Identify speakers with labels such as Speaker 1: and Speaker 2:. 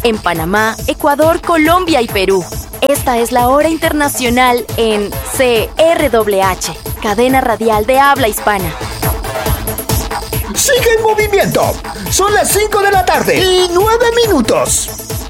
Speaker 1: en Panamá, Ecuador, Colombia y Perú. Esta es la hora internacional en CRWH, cadena radial de habla hispana.
Speaker 2: ¡Sigue en movimiento! Son las 5 de la tarde y 9 minutos.